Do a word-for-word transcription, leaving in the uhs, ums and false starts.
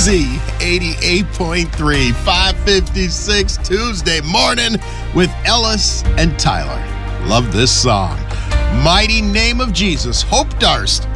Z eighty-eight point three, five fifty-six Tuesday morning with Ellis and Tyler. Love this song. Mighty Name of Jesus, Hope Darst